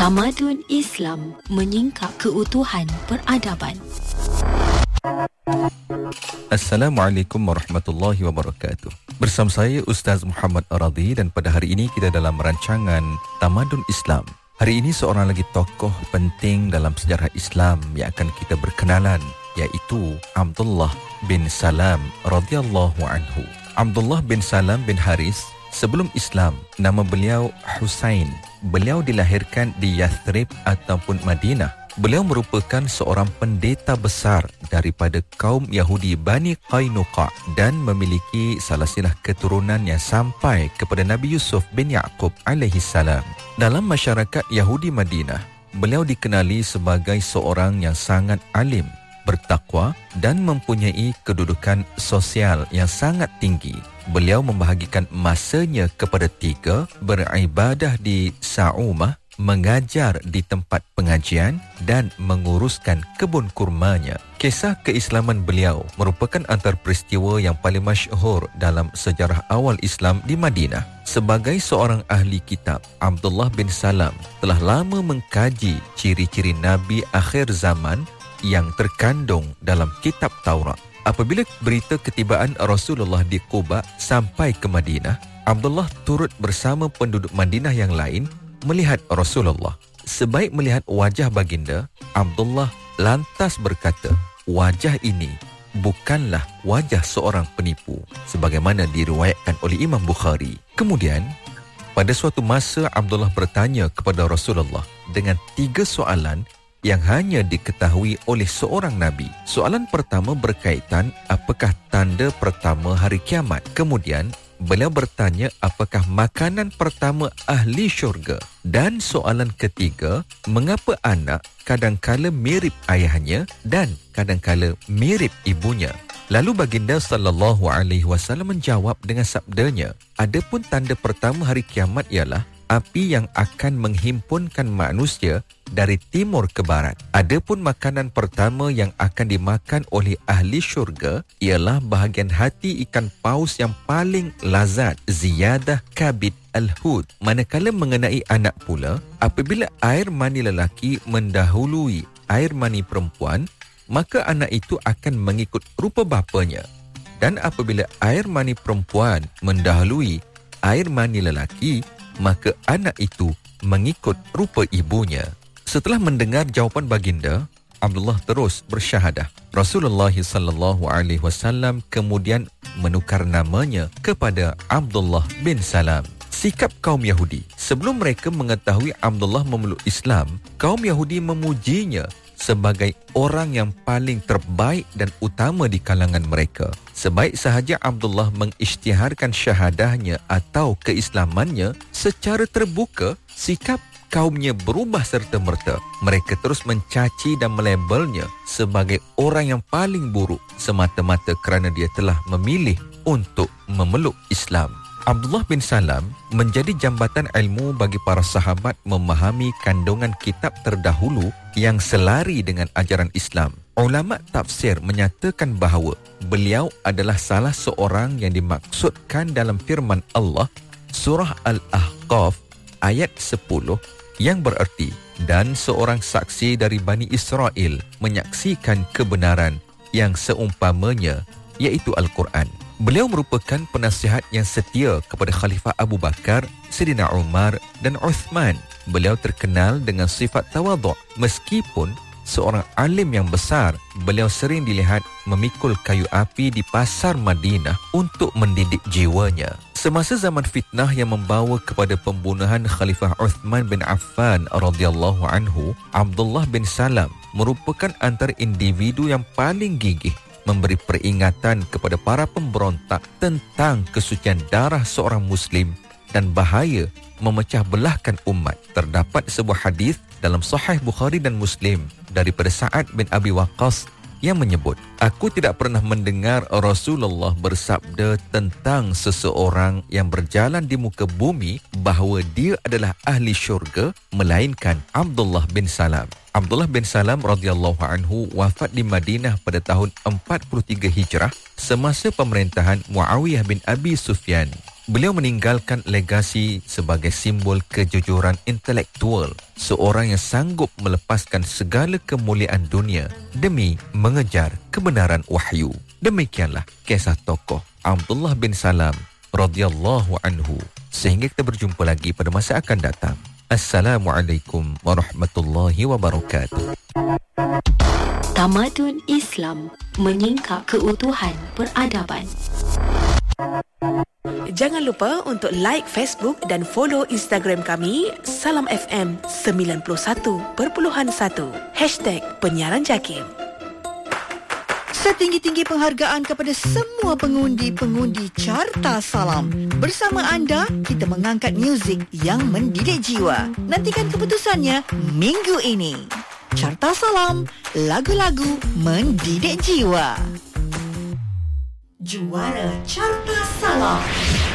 Tamadun Islam menyingkap keutuhan peradaban. Assalamualaikum warahmatullahi wabarakatuh. Bersama saya Ustaz Muhammad Aradi dan pada hari ini kita dalam rancangan Tamadun Islam. Hari ini seorang lagi tokoh penting dalam sejarah Islam yang akan kita berkenalan, iaitu Abdullah bin Salam radhiyallahu anhu. Abdullah bin Salam bin Haris, sebelum Islam nama beliau Husain. Beliau dilahirkan di Yathrib ataupun Madinah. Beliau merupakan seorang pendeta besar daripada kaum Yahudi Bani Qainuqa dan memiliki silsilah keturunan yang sampai kepada Nabi Yusuf bin Yaqub alaihi salam. Dalam masyarakat Yahudi Madinah, beliau dikenali sebagai seorang yang sangat alim, bertakwa dan mempunyai kedudukan sosial yang sangat tinggi. Beliau membahagikan masanya kepada 3, beribadah di Sa'umah, mengajar di tempat pengajian dan menguruskan kebun kurmanya. Kisah keislaman beliau merupakan antara peristiwa yang paling masyhur dalam sejarah awal Islam di Madinah. Sebagai seorang ahli kitab, Abdullah bin Salam telah lama mengkaji ciri-ciri Nabi akhir zaman yang terkandung dalam kitab Taurat. Apabila berita ketibaan Rasulullah di Quba sampai ke Madinah, Abdullah turut bersama penduduk Madinah yang lain melihat Rasulullah. Sebaik melihat wajah baginda, Abdullah lantas berkata, wajah ini bukanlah wajah seorang penipu, sebagaimana diriwayatkan oleh Imam Bukhari. Kemudian, pada suatu masa Abdullah bertanya kepada Rasulullah dengan 3 soalan yang hanya diketahui oleh seorang Nabi. Soalan pertama berkaitan apakah tanda pertama hari kiamat. Kemudian, beliau bertanya apakah makanan pertama ahli syurga. Dan soalan ketiga, mengapa anak kadangkala mirip ayahnya dan kadangkala mirip ibunya. Lalu baginda sallallahu alaihi wasallam menjawab dengan sabdanya, adapun tanda pertama hari kiamat ialah api yang akan menghimpunkan manusia dari timur ke barat. Adapun makanan pertama yang akan dimakan oleh ahli syurga ialah bahagian hati ikan paus yang paling lazat, ziyadah kabid al-hud. Manakala mengenai anak pula, apabila air mani lelaki mendahului air mani perempuan, maka anak itu akan mengikut rupa bapanya. Dan apabila air mani perempuan mendahului air mani lelaki, maka anak itu mengikut rupa ibunya. Setelah mendengar jawapan baginda, Abdullah terus bersyahadah. Rasulullah sallallahu alaihi wasallam kemudian menukar namanya kepada Abdullah bin Salam. Sikap kaum Yahudi sebelum mereka mengetahui Abdullah memeluk Islam, kaum Yahudi memujinya sebagai orang yang paling terbaik dan utama di kalangan mereka. Sebaik sahaja Abdullah mengisytiharkan syahadahnya atau keislamannya secara terbuka, sikap kaumnya berubah serta-merta. Mereka terus mencaci dan melabelnya sebagai orang yang paling buruk semata-mata kerana dia telah memilih untuk memeluk Islam. Abdullah bin Salam menjadi jambatan ilmu bagi para sahabat memahami kandungan kitab terdahulu yang selari dengan ajaran Islam. Ulama tafsir menyatakan bahawa beliau adalah salah seorang yang dimaksudkan dalam firman Allah surah Al-Ahqaf ayat 10 yang bererti, dan seorang saksi dari Bani Israel menyaksikan kebenaran yang seumpamanya, iaitu Al-Quran. Beliau merupakan penasihat yang setia kepada Khalifah Abu Bakar, Sayyidina Umar dan Uthman. Beliau terkenal dengan sifat tawaduk. Meskipun seorang alim yang besar, beliau sering dilihat memikul kayu api di pasar Madinah untuk mendidik jiwanya. Semasa zaman fitnah yang membawa kepada pembunuhan Khalifah Uthman bin Affan radhiyallahu anhu, Abdullah bin Salam merupakan antara individu yang paling gigih memberi peringatan kepada para pemberontak tentang kesucian darah seorang Muslim dan bahaya memecah belahkan umat. Terdapat sebuah hadis dalam Sahih Bukhari dan Muslim daripada Sa'ad bin Abi Waqqas yang menyebut, aku tidak pernah mendengar Rasulullah bersabda tentang seseorang yang berjalan di muka bumi bahawa dia adalah ahli syurga melainkan Abdullah bin Salam. Abdullah bin Salam radhiyallahu anhu wafat di Madinah pada tahun 43 Hijrah semasa pemerintahan Muawiyah bin Abi Sufyan. Beliau meninggalkan legasi sebagai simbol kejujuran intelektual, seorang yang sanggup melepaskan segala kemuliaan dunia demi mengejar kebenaran wahyu. Demikianlah kisah tokoh Abdullah bin Salam radhiyallahu anhu. Sehingga kita berjumpa lagi pada masa akan datang. Assalamualaikum warahmatullahi wabarakatuh. Tamadun Islam menyingkap keutuhan peradaban. Jangan lupa untuk like Facebook dan follow Instagram kami Salam FM 91.1 #Penyiaran JAKIM. Setinggi-tinggi penghargaan kepada semua pengundi-pengundi Carta Salam. Bersama anda, kita mengangkat muzik yang mendidik jiwa. Nantikan keputusannya minggu ini. Carta Salam, lagu-lagu mendidik jiwa. Juara Carta Salam.